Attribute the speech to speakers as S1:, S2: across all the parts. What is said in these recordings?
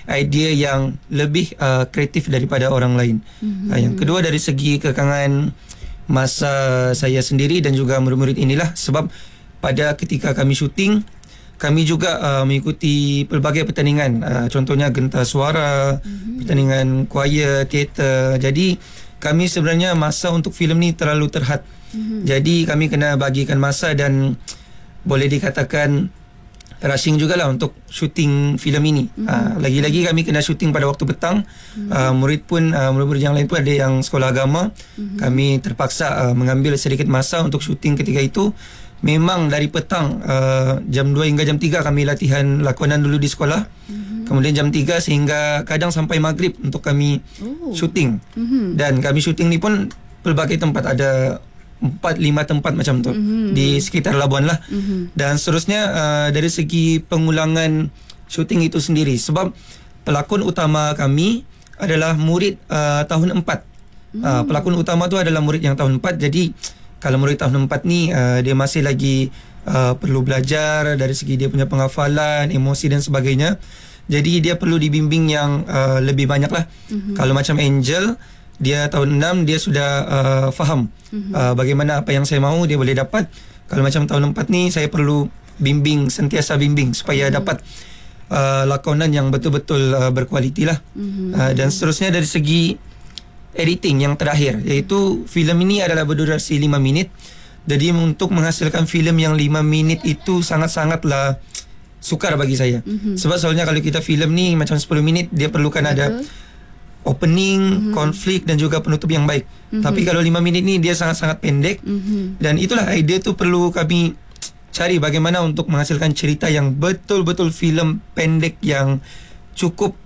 S1: idea yang lebih kreatif daripada orang lain. Yang kedua dari segi kekangan masa saya sendiri dan juga murid-murid inilah, sebab pada ketika kami syuting, kami juga mengikuti pelbagai pertandingan, contohnya gentar suara, pertandingan choir, teater. Jadi kami sebenarnya masa untuk filem ni terlalu terhad. Jadi kami kena bagikan masa dan boleh dikatakan rushing jugalah untuk syuting filem ini. Lagi-lagi kami kena syuting pada waktu petang. Murid-murid yang lain pun ada yang sekolah agama. Kami terpaksa mengambil sedikit masa untuk syuting ketika itu. Memang dari petang jam 2 hingga jam 3 kami latihan lakonan dulu di sekolah. Kemudian jam 3 sehingga kadang sampai maghrib untuk kami syuting. Dan kami syuting ni pun pelbagai tempat, ada 4-5 tempat macam tu di sekitar Labuan lah. Dan seterusnya dari segi pengulangan syuting itu sendiri, sebab pelakon utama kami adalah murid tahun 4. Pelakon utama tu adalah murid yang tahun 4. Jadi kalau murid tahun 4 ni dia masih lagi perlu belajar dari segi dia punya penghafalan, emosi dan sebagainya. Jadi dia perlu dibimbing yang lebih banyak lah. Kalau macam Angel, dia tahun 6, dia sudah faham bagaimana apa yang saya mahu dia boleh dapat. Kalau macam tahun 4 ni, saya perlu bimbing, sentiasa bimbing supaya dapat lakonan yang betul-betul berkualiti lah. Dan seterusnya dari segi editing yang terakhir, iaitu filem ini adalah berdurasi 5 minit. Jadi untuk menghasilkan filem yang 5 minit itu sangat-sangatlah sukar bagi saya. Sebab soalnya kalau kita filem ni macam 10 minit, dia perlukan ada opening, konflik dan juga penutup yang baik. Tapi kalau 5 minit ni dia sangat-sangat pendek. Dan itulah idea tu perlu kami cari bagaimana untuk menghasilkan cerita yang betul-betul filem pendek yang cukup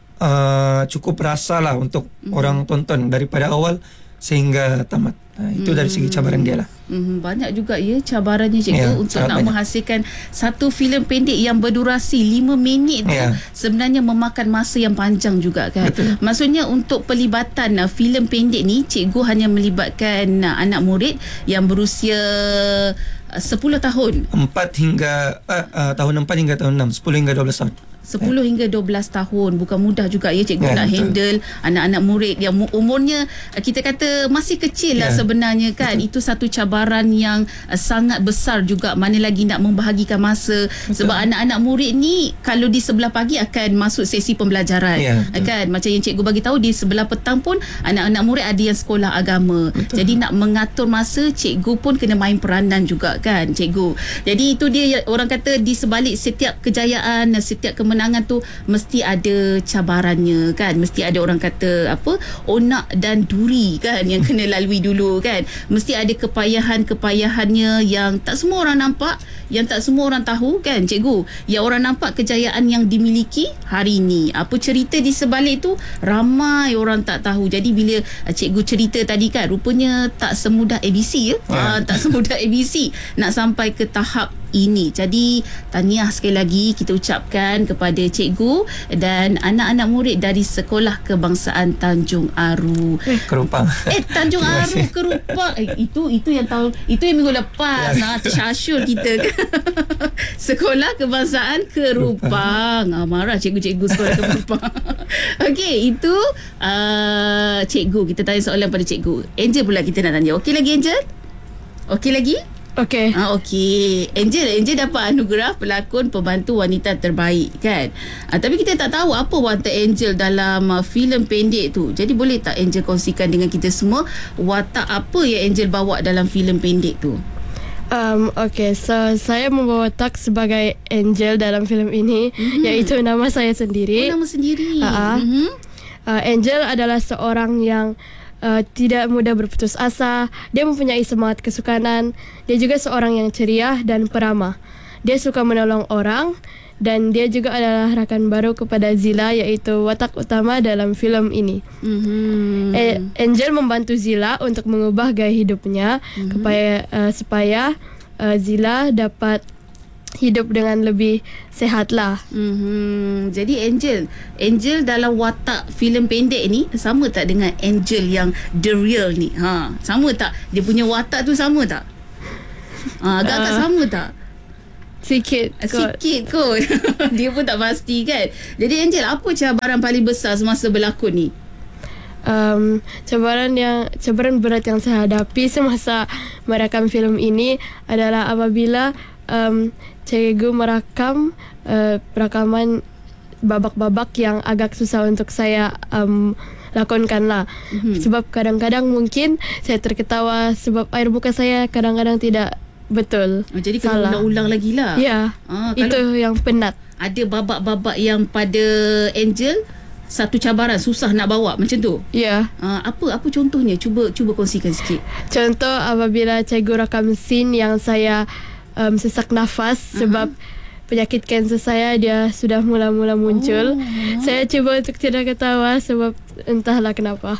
S1: rasa lah untuk orang tonton daripada awal sehingga tamat. Itu dari segi cabaran dia lah.
S2: Banyak juga ya cabarannya cikgu untuk nak menghasilkan satu filem pendek yang berdurasi 5 minit tu sebenarnya memakan masa yang panjang juga kan.
S1: Betul.
S2: Maksudnya untuk pelibatan filem pendek ni, cikgu hanya melibatkan anak murid yang berusia 10 tahun. Tahun 4 hingga tahun 6, 10 hingga 12 tahun. 10 hingga 12 tahun. Bukan mudah juga ya cikgu nak handle anak-anak murid yang umurnya kita kata masih kecil lah sebenarnya kan. Itu satu cabaran yang sangat besar juga, mana lagi nak membahagikan masa. Sebab anak-anak murid ni kalau di sebelah pagi akan masuk sesi pembelajaran kan. Macam yang cikgu bagi tahu, di sebelah petang pun anak-anak murid ada yang sekolah agama. Jadi nak mengatur masa, cikgu pun kena main peranan juga kan cikgu. Jadi itu dia orang kata, di sebalik setiap kejayaan, setiap kemenangan tu mesti ada cabarannya kan. Mesti ada orang kata apa, onak dan duri kan yang kena lalui dulu kan. Mesti ada kepayahan-kepayahannya yang tak semua orang nampak, yang tak semua orang tahu kan cikgu. Yang orang nampak kejayaan yang dimiliki hari ni, apa cerita di sebalik tu ramai orang tak tahu. Jadi bila cikgu cerita tadi kan, rupanya tak semudah ABC tak semudah ABC nak sampai ke tahap ini. Jadi tahniah sekali lagi kita ucapkan kepada cikgu dan anak-anak murid dari Sekolah Kebangsaan Tanjung Aru
S1: Kerupang.
S2: Tanjung Aru Kerupang. Itu yang tahun itu yang minggu lepas. Tersyashul kita kan. Sekolah Kebangsaan Kerupang. Marah cikgu-cikgu Sekolah Kerupang. Okey, itu cikgu. Kita tanya soalan pada cikgu. Angel pula kita nak tanya. Okey lagi Angel? Okey lagi?
S3: Okey.
S2: Okey. Angel dapat anugerah pelakon pembantu wanita terbaik kan. Tapi kita tak tahu apa watak Angel dalam filem pendek tu. Jadi boleh tak Angel kongsikan dengan kita semua watak apa yang Angel bawa dalam filem pendek tu?
S3: Okay, so saya membawa watak sebagai Angel dalam filem ini, iaitu nama saya sendiri.
S2: Nama sendiri.
S3: Angel adalah seorang yang tidak mudah berputus asa. Dia mempunyai semangat kesukanan. Dia juga seorang yang ceria dan peramah. Dia suka menolong orang. Dan dia juga adalah rakan baru kepada Zila, iaitu watak utama dalam filem ini. Angel membantu Zila untuk mengubah gaya hidupnya supaya Zila dapat hidup dengan lebih sehat lah.
S2: Jadi Angel dalam watak filem pendek ni sama tak dengan Angel yang the real ni? Sama tak? Dia punya watak tu sama tak? Agak-agak sama tak?
S3: Sikit kot.
S2: Sikit kot. Dia pun tak pasti kan. Jadi Angel, apa cabaran paling besar semasa berlakon ni?
S3: Cabaran berat yang saya hadapi semasa merakam filem ini adalah apabila cikgu merakam rakaman babak-babak yang agak susah untuk saya lakonkan lah. Sebab kadang-kadang mungkin saya terketawa sebab air muka saya kadang-kadang tidak betul.
S2: Jadi kena ulang-ulang lagi lah.
S3: Ya, itu yang penat.
S2: Ada babak-babak yang pada Angel satu cabaran susah nak bawa macam tu.
S3: Ya.
S2: Apa contohnya? Cuba kongsikan sikit.
S3: Contoh apabila cikgu rakam scene yang saya sesak nafas sebab penyakit kanser saya dia sudah mula-mula muncul. Saya cuba untuk tidak ketawa sebab entahlah kenapa.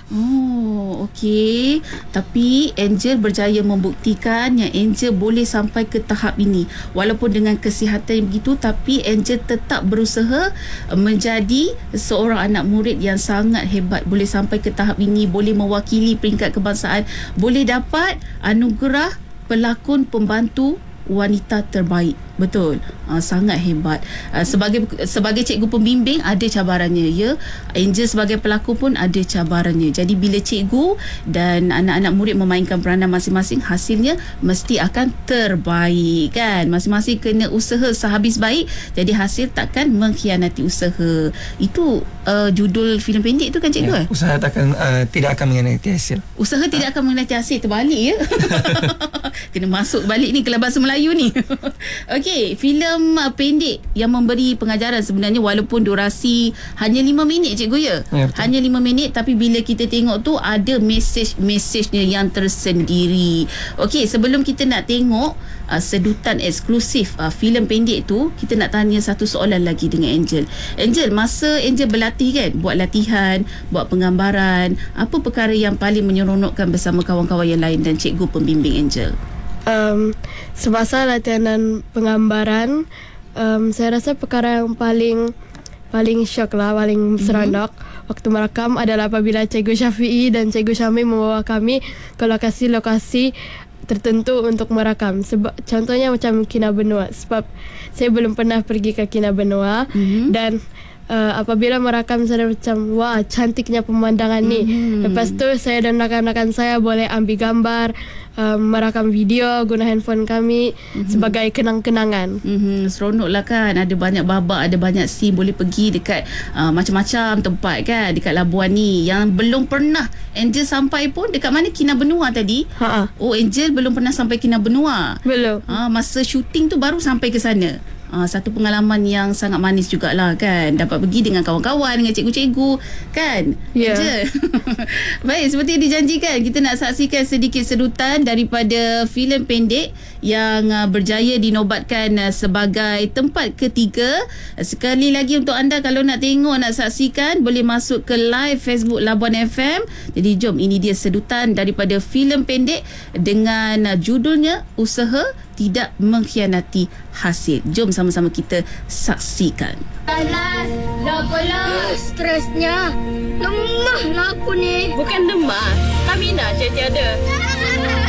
S2: Okey. Tapi Angel berjaya membuktikan yang Angel boleh sampai ke tahap ini. Walaupun dengan kesihatan yang begitu, tapi Angel tetap berusaha menjadi seorang anak murid yang sangat hebat. Boleh sampai ke tahap ini, boleh mewakili peringkat kebangsaan, boleh dapat anugerah pelakon pembantu wanita terbaik. Betul. Sangat hebat. Sebagai cikgu pembimbing ada cabarannya ya. Angel sebagai pelakon pun ada cabarannya. Jadi bila cikgu dan anak-anak murid memainkan peranan masing-masing, hasilnya mesti akan terbaik kan. Masing-masing kena usaha sehabis baik, jadi hasil takkan mengkhianati usaha. Itu judul filem pendek tu kan cikgu?
S1: Usaha tidak akan mengkhianati hasil.
S2: Usaha tidak akan mengkhianati hasil. Terbalik ya. Kena masuk balik ni ke bahasa Melayu ni. Okey, filem pendek yang memberi pengajaran sebenarnya, walaupun durasi hanya 5 minit cikgu ya. Hanya 5 minit, tapi bila kita tengok tu ada mesej-mesejnya yang tersendiri. Okey, sebelum kita nak tengok sedutan eksklusif filem pendek tu, kita nak tanya satu soalan lagi dengan Angel. Angel, masa Angel berlatih kan, buat latihan, buat penggambaran, apa perkara yang paling menyeronokkan bersama kawan-kawan yang lain dan cikgu pembimbing Angel?
S3: Semasa latihan dan penggambaran, saya rasa perkara yang paling syok lah, paling seronok waktu merakam adalah apabila Cikgu Syafi'i dan Cikgu Syamil membawa kami ke lokasi-lokasi tertentu untuk merakam. Sebab contohnya macam Kinabenua, sebab saya belum pernah pergi ke Kinabenua dan apabila merakam saya macam wah cantiknya pemandangan ni. Lepas tu saya dan rakan-rakan saya boleh ambil gambar, merakam video guna handphone kami sebagai kenang-kenangan.
S2: Seronok lah kan. Ada banyak babak, ada banyak scene, boleh pergi dekat macam-macam tempat kan dekat Labuan ni. Yang belum pernah Angel sampai pun dekat mana, Kinabenua tadi? Oh, Angel belum pernah sampai Kinabenua.
S3: Belum.
S2: Masa syuting tu baru sampai ke sana. Satu pengalaman yang sangat manis jugalah kan. Dapat pergi dengan kawan-kawan, dengan cikgu-cikgu kan.
S3: Ya.
S2: Baik, seperti yang dijanjikan, kita nak saksikan sedikit sedutan daripada filem pendek yang berjaya dinobatkan sebagai tempat ketiga. Sekali lagi untuk anda, kalau nak tengok, nak saksikan, boleh masuk ke live Facebook Labuan FM. Jadi jom, ini dia sedutan daripada filem pendek dengan judulnya Usaha Tidak Mengkhianati Hasil. Jom sama-sama kita saksikan.
S4: Panas, lapalah. Stresnya. Lemah lah aku ni.
S3: Bukan lemah, stamina je tiada.